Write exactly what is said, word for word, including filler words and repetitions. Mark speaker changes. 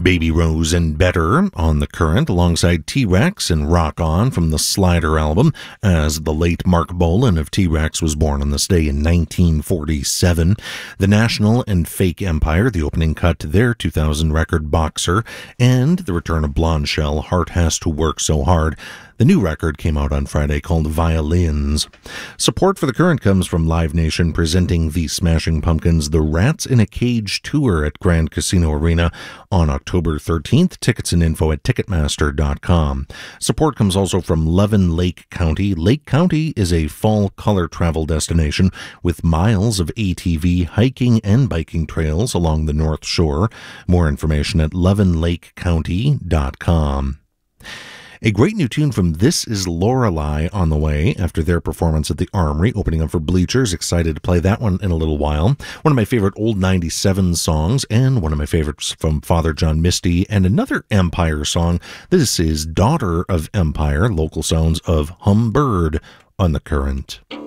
Speaker 1: Baby Rose and Better on The Current, alongside T-Rex and Rock On from the Slider album, as the late Mark Bolan of T-Rex was born on this day in nineteen forty-seven. The National and Fake Empire, the opening cut to their two thousand record Boxer, and the return of Blonde Shell, Heart Has to Work So Hard. The new record came out on Friday called Violins. Support for The Current comes from Live Nation, presenting the Smashing Pumpkins' The Rats in a Cage tour at Grand Casino Arena on October thirteenth. Tickets and info at Ticketmaster dot com. Support comes also from Levin Lake County. Lake County is a fall color travel destination with miles of A T V, hiking, and biking trails along the North Shore. More information at Levin Lake County dot com. A great new tune from This Is Lorelei on the way after their performance at the Armory, opening up for Bleachers. Excited to play that one in a little while. One of my favorite old ninety-seven songs, and one of my favorites from Father John Misty, and another Empire song. This is Daughter of Empire, local sounds of Humbird on The Current.